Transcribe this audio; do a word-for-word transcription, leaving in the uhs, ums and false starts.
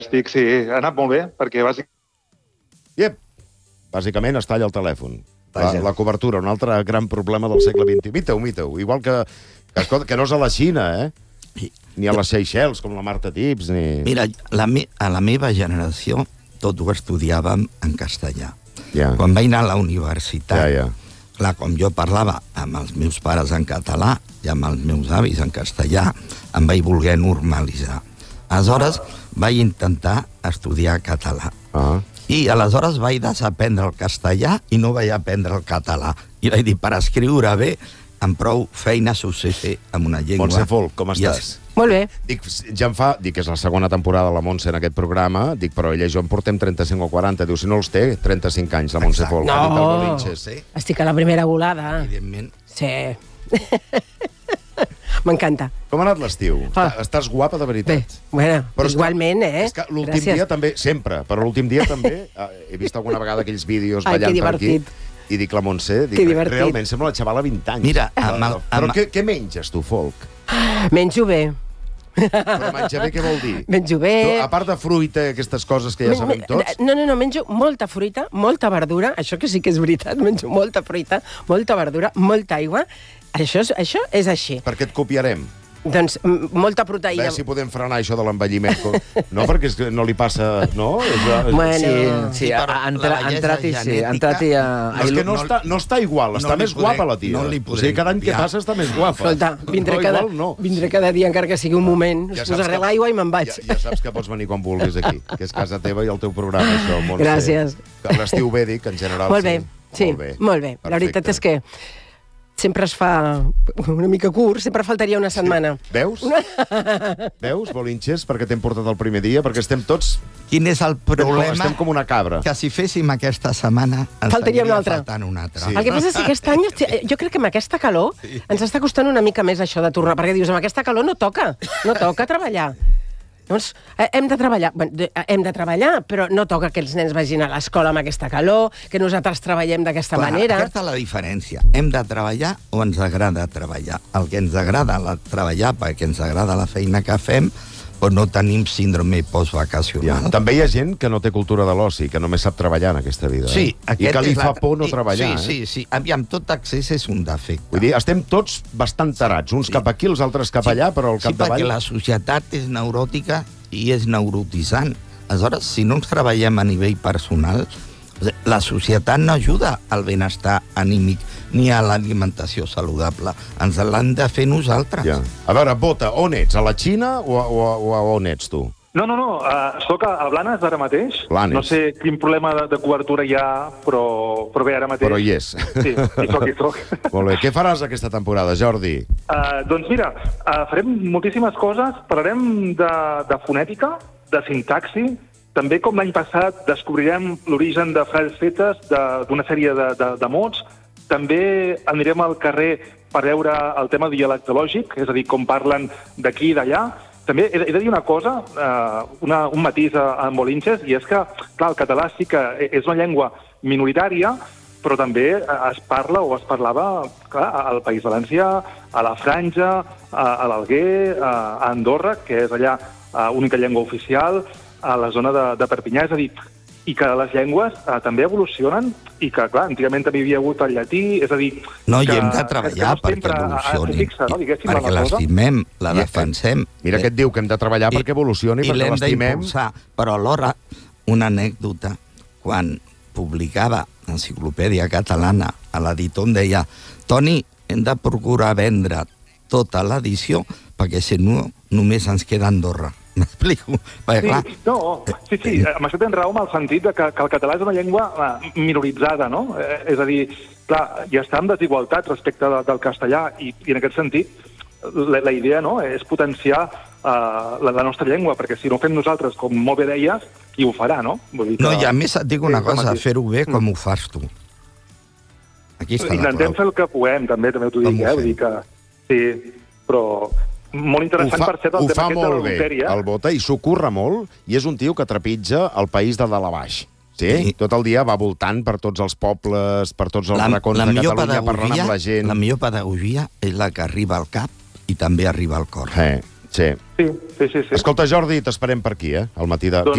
Estic, sí, ha anat molt bé, perquè bàsic... Iep. Bàsicament es talla el telèfon. La, la cobertura, un altre gran problema del segle vint. Mita-ho, mita-ho. Igual que, que, que no és a la Xina, eh? Ni a les Seychelles, com la Marta Tips, ni... Mira, la me a la meva generació tot ho estudiàvem en castellà. Ja. Quan vaig anar a la universitat, Ja, ja. clar, com jo parlava amb els meus pares en català i amb els meus avis en castellà, em vaig voler normalitzar. Aleshores, vaig intentar estudiar català. Ah. I aleshores vaig desaprendre el castellà i no vaig aprendre el català. I vaig dir, per escriure bé, amb prou feina ho sé fer amb una llengua. Montse Folk, com estàs? Molt bé. Dic, ja em fa... Dic, és la segona temporada de la Montse en aquest programa. Dic, però ella i jo en portem trenta-cinc o quaranta. Diu, si no els té, trenta-cinc anys, la Montse Folk. No. Ha dit el Bolinches. Sí, Estic a la primera volada. evidentment. Sí. M'encanta. Com ha anat l'estiu? Ah. Estàs guapa de Bé, veritat. bueno, Però és que- igualment, eh? És que l'últim Gràcies. dia també, sempre, però l'últim dia també, eh, he vist alguna vegada aquells vídeos Ai, ballant que per aquí, divertit. i dic, la Montse, dic, Que divertit. realment sembla la xavala vint anys. Mira, amb el- Però amb- què, què menges, tu, Folk? Menjo bé. Però menjar bé què vol dir? Menjo Tu, bé. a part de fruita i aquestes coses que ja sabem Men- tots... No, no, no, menjo molta fruita, molta verdura, això que sí que és veritat, menjo molta fruita, molta verdura, molta aigua. Això és, això és així. Perquè et copiarem. Doncs m- molta A proteïna. veure si podem frenar això de l'envelliment. No, perquè és que no li passa... No? És, Bueno, Sí, sí, Sí, ha, però ha, entra, la ha bellesa entrat i sí, genètica- ha entrat i... A, No, és que no, no- està, no està igual, està no li més podem- guapa la tia. no li O sigui, podem cada any que copiar. passa està més guapa. Escolta, vindré, no, cada, igual no. vindré cada dia, encara que sigui un moment, Ja us saps posaré que- l'aigua i me'n vaig. Ja, ja saps que pots venir quan vulguis aquí, que és casa teva i el teu programa, això, Montse. Gràcies. Que l'estiu bé, dic, en general. Molt bé, sí, Molt bé. molt bé. La veritat és que sempre es fa una mica curt, sempre faltaria una setmana. Veus? Veus, Bolinches, perquè t'hem portat el primer dia? Perquè estem tots... Quin és el problema? Estem com una cabra. Que si féssim aquesta setmana ens Faltaria una seguiria altra. faltant una altra. Sí. El que passa és que aquest any, hosti, jo crec que amb aquesta calor ens està costant una mica més això de tornar, perquè dius, amb aquesta calor no toca, no toca treballar. Llavors, eh, hem de treballar, bueno, de- eh, hem de treballar, però no toca que els nens vagin a l'escola amb aquesta calor, que nosaltres treballem d'aquesta Clar, manera. aquesta és la diferència. Hem de treballar o ens agrada treballar? El que ens agrada la, treballar perquè ens agrada la feina que fem, o no tenim síndrome Ja. postvacacional. També hi ha gent que no té cultura de l'oci, que només sap treballar en aquesta vida. Sí, eh? I que li és fa la- por no i- treballar. Sí, sí, sí. Aviam, tot accés és un defecte. Vull dir, estem tots bastant tarats, uns Sí. cap aquí, els altres cap allà, però al Sí, capdavall... perquè la societat és neuròtica i és neurotitzant. Aleshores, si no ens treballem a nivell personal, la societat no ajuda al benestar anímic ni a l'alimentació saludable. Ens l'han de fer nosaltres. Ja. A veure, Bota, on ets? A la Xina o, a- o, a- o a on ets, tu? No, no, no, uh, soc a, a Blanes ara mateix. Blanes. No sé quin problema de, de cobertura hi ha, però, però bé, ara mateix... Però hi és. Sí, hi soc, hi soc. Molt bé. Què faràs aquesta temporada, Jordi? Uh, doncs mira, uh, farem moltíssimes coses, parlarem de, de fonètica, de sintaxi, també com l'any passat descobrirem l'origen de frases fetes de- d'una sèrie de, de, de mots, també anirem al carrer per veure el tema dialectològic, és a dir, com parlen d'aquí i d'allà. També he de, he de dir una cosa, uh, una, un matís a, a Bolinches, i és que, clar, el català sí que és una llengua minoritària, però també es parla o es parlava, clar, al País Valencià, a la Franja, a, a l'Alguer, a, a Andorra, que és allà uh, única llengua oficial, a la zona de, de Perpinyà, és a dir, i que les llengües uh, també evolucionen i que, clar, antigament també hi havia hagut el llatí, és a dir... No, i que, hem de que treballar no perquè sempre ha- ha de ser evolucioni. fixa, no? Diguéssim, Perquè la cosa. l'estimem, la I- defensem. Mira que et diu que hem de treballar perquè evolucioni, I perquè l'hem l'estimem. d'impulsar. Però alhora, una anècdota, quan publicava Enciclopèdia Catalana, a l'editor em deia Toni, hem de procurar vendre tota l'edició perquè si no, només ens queda Andorra. M'explico? Perquè, clar, Sí, no, sí, sí, amb això tens raó en el sentit de que, que el català és una llengua eh, minoritzada, no? Eh, és a dir, clar, ja està en desigualtat respecte de, del castellà i, i en aquest sentit la, la idea, no?, és potenciar eh, la, la nostra llengua, perquè si no ho fem nosaltres, com molt bé deies, qui ho farà, no? Vull dir que... no, i a més et dic una Sí, cosa, mateix. fer-ho bé com ho fas tu. Aquí està la Intentem clau. fer el que puguem, també, també t'ho dic, Com ho eh? fem? Vull dir que... Sí, però... Molt Ho interessant, fa, per cert, el ho tema fa aquest de la molt bé, loteria. el Bota, i s'ho curra molt, i és un tio que trepitja el país de dalt a baix. Sí? Sí. Tot el dia va voltant per tots els pobles, per tots els La, racons la de millor Catalunya, parlant pedagogia, amb la gent. la millor pedagogia és la que arriba al cap i també arriba al cor. Eh, sí. Sí, sí, sí. sí. Escolta, Jordi, t'esperem per aquí, eh? Al matí de... Doncs